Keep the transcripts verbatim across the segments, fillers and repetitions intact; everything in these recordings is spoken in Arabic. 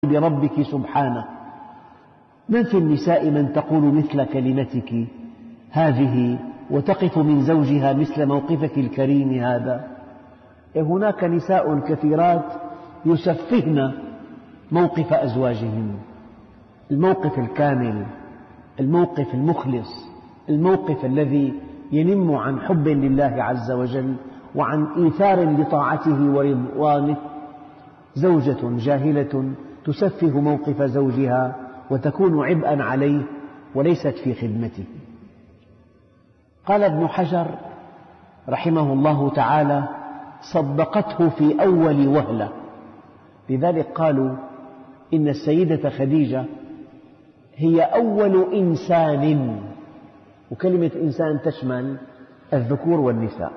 بربك سبحانه. من في النساء من تقول مثل كلمتك هذه وتقف من زوجها مثل موقفك الكريم هذا؟ هناك نساء كثيرات يسفهن موقف أزواجهن، الموقف الكامل، الموقف المخلص، الموقف الذي ينم عن حب لله عز وجل وعن إيثار لطاعته ورضوانه. زوجة جاهلة تسفه موقف زوجها وتكون عبئا عليه وليست في خدمته. قال ابن حجر رحمه الله تعالى: صدقته في أول وهلة. لذلك قالوا إن السيدة خديجة هي أول إنسان، وكلمة إنسان تشمل الذكور والنساء،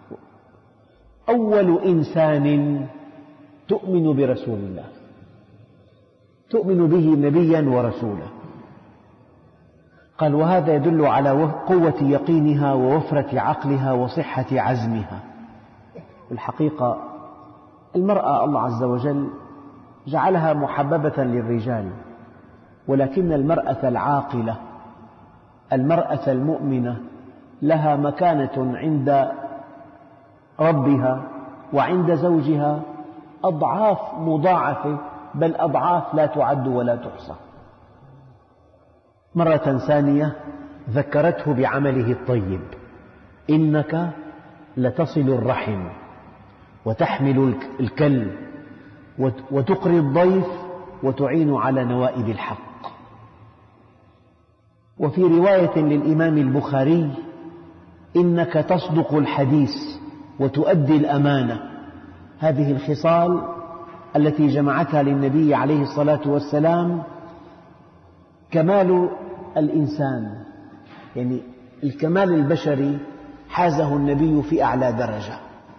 أول إنسان تؤمن برسول الله، تؤمن به نبيا ورسولا. قال: وهذا يدل على قوة يقينها ووفرة عقلها وصحة عزمها. الحقيقة المرأة الله عز وجل جعلها محببة للرجال، ولكن المرأة العاقلة، المرأة المؤمنة لها مكانة عند ربها وعند زوجها أضعاف مضاعفة، بل أضعاف لا تعد ولا تحصى. مرة ثانية ذكرته بعمله الطيب: إنك لتصل الرحم وتحمل الكل وتقري الضيف وتعين على نوائب الحق. وفي رواية للإمام البخاري: إنك تصدق الحديث وتؤدي الأمانة. هذه الخصال التي جمعتها للنبي عليه الصلاة والسلام كمال الإنسان، يعني الكمال البشري حازه النبي في أعلى درجة.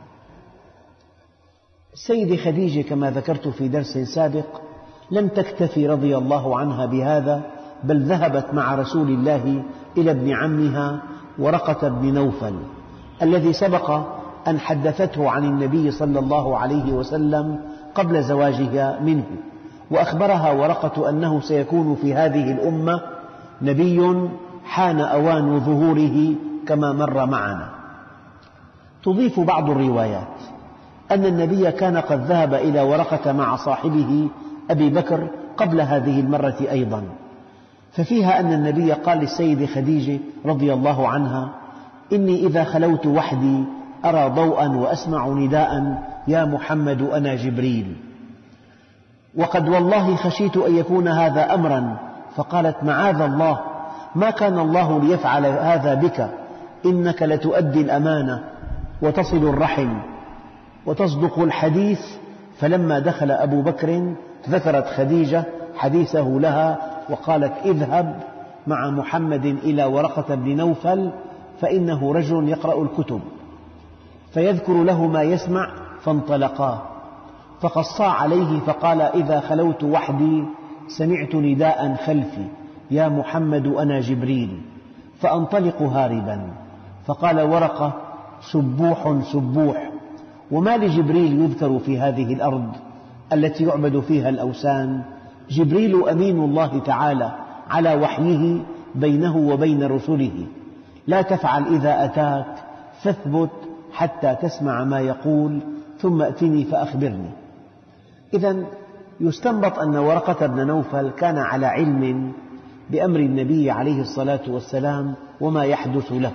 السيدة خديجة كما ذكرت في درس سابق لم تكتفي رضي الله عنها بهذا، بل ذهبت مع رسول الله إلى ابن عمها ورقة بن نوفل الذي سبق أن حدثته عن النبي صلى الله عليه وسلم قبل زواجها منه، وأخبرها ورقة أنه سيكون في هذه الأمة نبي حان أوان ظهوره كما مر معنا. تضيف بعض الروايات أن النبي كان قد ذهب إلى ورقة مع صاحبه أبي بكر قبل هذه المرة أيضا، ففيها أن النبي قال للسيدة خديجة رضي الله عنها: إني إذا خلوت وحدي أرى ضوءا وأسمع نداء: يا محمد أنا جبريل، وقد والله خشيت أن يكون هذا أمرا. فقالت: معاذ الله، ما كان الله ليفعل هذا بك، إنك لتؤدي الأمانة وتصل الرحم وتصدق الحديث. فلما دخل أبو بكر ذكرت خديجة حديثه لها وقالت: اذهب مع محمد إلى ورقة بن نوفل فإنه رجل يقرأ الكتب فيذكر له ما يسمع. فانطلقا، فقصا عليه فقال: إذا خلوت وحدي سمعت نداء خلفي: يا محمد أنا جبريل. فأنطلق هاربا. فقال ورقة: سبوح سبوح، وما لجبريل يذكر في هذه الأرض التي يعبد فيها الأوثان؟ جبريل أمين الله تعالى على وحيه بينه وبين رسله. لا تفعل إذا أتاك، فاثبت حتى تسمع ما يقول، ثم ائتني فأخبرني. إذن يستنبط أن ورقة بن نوفل كان على علم بأمر النبي عليه الصلاة والسلام وما يحدث له.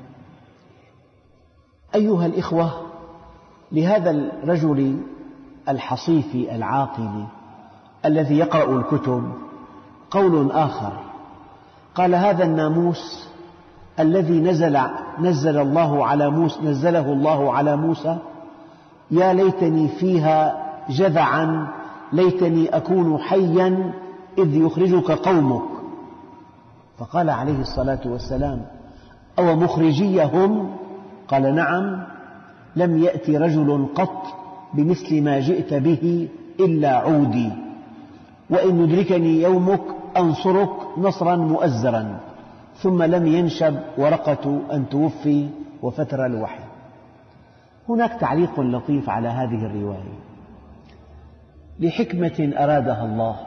أيها الإخوة، لهذا الرجل الحصيف العاقل الذي يقرأ الكتب قول آخر. قال: هذا الناموس الذي نزل, نزل الله على موسى نزله الله على موسى، يا ليتني فيها جذعا، ليتني أكون حيا إذ يخرجك قومك. فقال عليه الصلاة والسلام: أو مخرجيهم؟ قال: نعم، لم يأتي رجل قط بمثل ما جئت به إلا عودي، وإن ندركني يومك أنصرك نصرا مؤزرا. ثم لم ينشب ورقة أن توفي وفتر الوحي. هناك تعليق لطيف على هذه الرواية: لحكمة أرادها الله